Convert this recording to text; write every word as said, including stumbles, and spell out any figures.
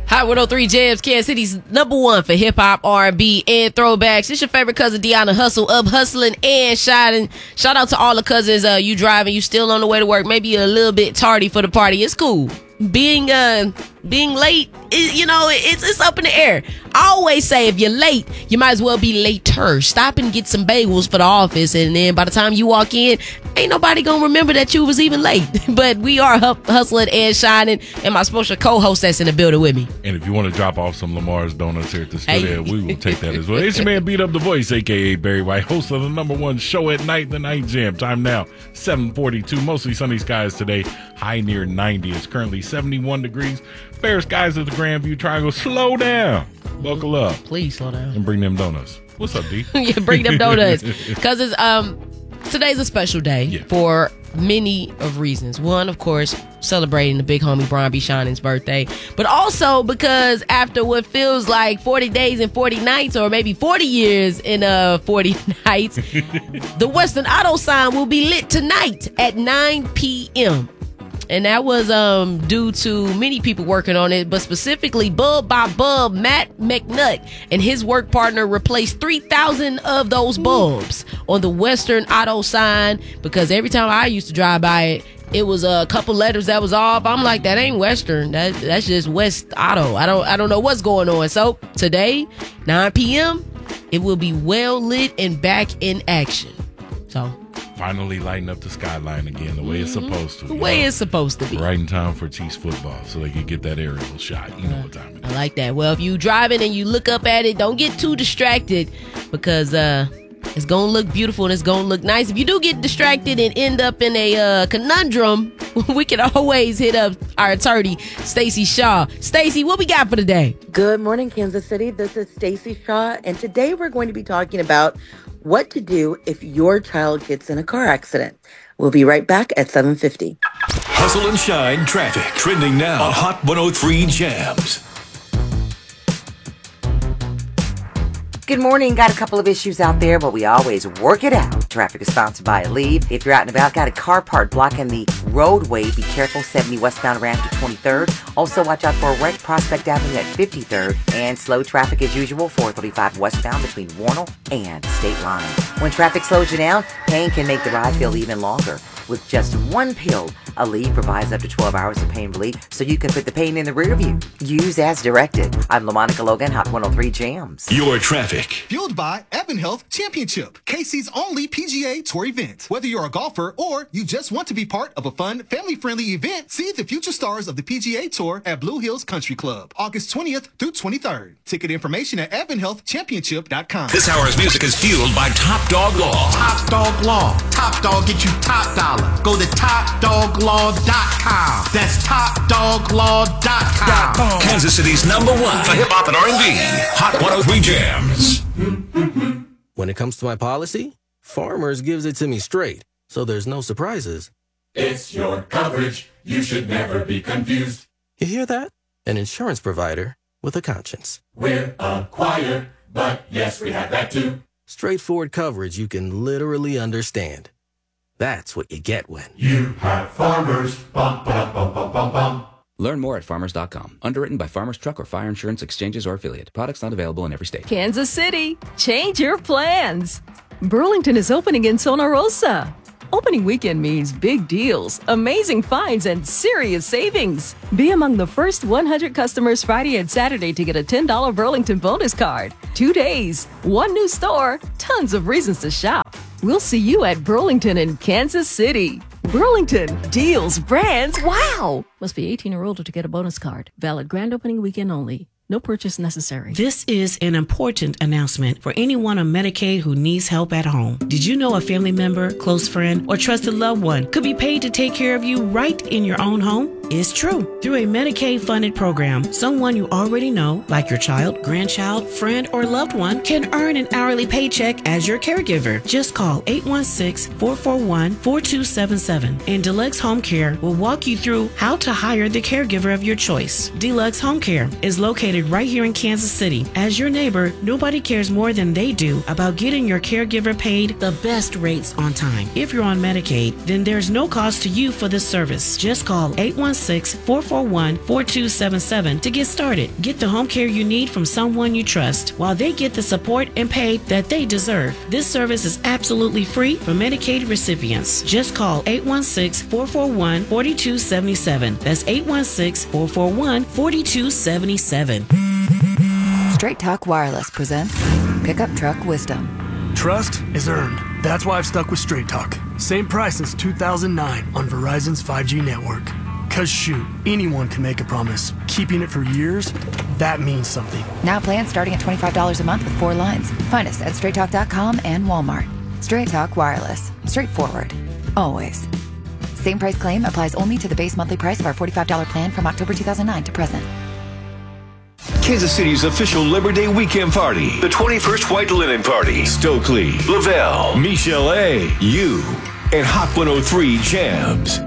Hot one oh three Jams, Kansas City's number one for hip-hop, R and B, and throwbacks. It's your favorite cousin, Deanna Hustle, up hustling and shining. Shout out to all the cousins. Uh, you driving, you still on the way to work, maybe a little bit tardy for the party. It's cool. Being uh being late, it, you know, it's it's up in the air. I always say if you're late, you might as well be later. Stop and get some bagels for the office, and then by the time you walk in, ain't nobody gonna remember that you was even late. But we are hu- hustling and shining, and my special co-host that's in the building with me. And if you want to drop off some Lamar's Donuts here at the studio, hey. we will take that as well. It's your man Beat Up the Voice, a k a. Barry White, host of the number one show at night, The Night Jam. Time now, seven forty-two. Mostly sunny skies today, high near ninety. It's currently seventy-one degrees. Fair skies of the Grandview Triangle. Slow down. Buckle up. Please slow down. And bring them donuts. What's up, D? Yeah, bring them donuts. Because it's um today's a special day yeah. for many of reasons. One, of course, celebrating the big homie Bron B. Shining's birthday. But also because after what feels like forty days and forty nights, or maybe forty years in uh forty nights, the Western Auto sign will be lit tonight at nine p.m. And that was um due to many people working on it, but specifically Bub by Bub, Matt McNutt, and his work partner replaced three thousand of those bulbs on the Western Auto sign, because every time I used to drive by it, it was a couple letters that was off. I'm like, that ain't Western. That that's just West Auto. I don't I don't know what's going on. So today, nine p.m., it will be well lit and back in action. So finally lighting up the skyline again the way mm-hmm. it's supposed to. The way know? It's supposed to be. Right in time for Chiefs football so they can get that aerial shot. You know what time it is. I like that. Well, if you driving and you look up at it, don't get too distracted, because uh, it's going to look beautiful and it's going to look nice. If you do get distracted and end up in a uh, conundrum, we can always hit up our attorney, Stacey Shaw. Stacey, what we got for today? Good morning, Kansas City. This is Stacey Shaw, and today we're going to be talking about what to do if your child gets in a car accident. We'll be right back at seven fifty. Hustle and shine traffic trending now on Hot one oh three Jams. Good morning. Got a couple of issues out there, but we always work it out. Traffic is sponsored by Aleve. If you're out and about, got a car part blocking the roadway, be careful. seventy westbound around to twenty-third. Also, watch out for a wreck, Prospect Avenue at fifty-third. And slow traffic as usual, four thirty-five westbound between Warnell and State Line. When traffic slows you down, pain can make the ride feel even longer. With just one pill, Aleve provides up to twelve hours of pain relief, so you can put the pain in the rear view. Use as directed. I'm LaMonica Logan, Hot one oh three Jams. Your traffic. Fueled by Evan Health Championship, K C's only P G A Tour event. Whether you're a golfer or you just want to be part of a fun, family-friendly event, see the future stars of the P G A Tour at Blue Hills Country Club, August twentieth through twenty-third. Ticket information at evan health championship dot com. This hour's music is fueled by Top Dog Law. Top Dog Law. Top Dog get you top dollar. Go to top dog law dot com. That's top dog law dot com. Kansas City's number one for hip hop and R and B. Hot one oh three Jams. When it comes to my policy, Farmers gives it to me straight, so there's no surprises. It's your coverage. You should never be confused. You hear that? An insurance provider with a conscience. We're a choir, but yes, we have that too. Straightforward coverage you can literally understand. That's what you get when you have Farmers. Bum, bum, bum, bum, bum, bum. Learn more at farmers dot com. Underwritten by Farmers Truck or Fire Insurance Exchanges or Affiliate. Products not available in every state. Kansas City, change your plans. Burlington is opening in Zona Rosa. Opening weekend means big deals, amazing finds, and serious savings. Be among the first one hundred customers Friday and Saturday to get a ten dollars Burlington bonus card. Two days, one new store, tons of reasons to shop. We'll see you at Burlington in Kansas City. Burlington, deals, brands, wow! Must be eighteen or older to get a bonus card. Valid grand opening weekend only. No purchase necessary. This is an important announcement for anyone on Medicaid who needs help at home. Did you know a family member, close friend, or trusted loved one could be paid to take care of you right in your own home? It's true. Through a Medicaid-funded program, someone you already know, like your child, grandchild, friend, or loved one, can earn an hourly paycheck as your caregiver. Just call eight one six, four four one, four two seven seven, and Deluxe Home Care will walk you through how to hire the caregiver of your choice. Deluxe Home Care is located located right here in Kansas City. As your neighbor, nobody cares more than they do about getting your caregiver paid the best rates on time. If you're on Medicaid, then there's no cost to you for this service. Just call eight one six, four four one, four two seven seven to get started. Get the home care you need from someone you trust while they get the support and pay that they deserve. This service is absolutely free for Medicaid recipients. Just call eight one six, four four one, four two seven seven. That's eight one six, four four one, four two seven seven. Straight Talk Wireless presents Pickup Truck Wisdom. Trust is earned. That's why I've stuck with Straight Talk. Same price since two thousand nine on Verizon's five G network. Cause shoot, anyone can make a promise. Keeping it for years, that means something. Now plans starting at twenty-five dollars a month with four lines. Find us at straight talk dot com and Walmart. Straight Talk Wireless. Straightforward. Always. Same price claim applies only to the base monthly price of our forty-five dollars plan from October two thousand nine to present. Kansas City's official Labor Day weekend party. The twenty-first White Linen Party. Stokely, Lavelle, Michelle A., you, and Hot one oh three Jams.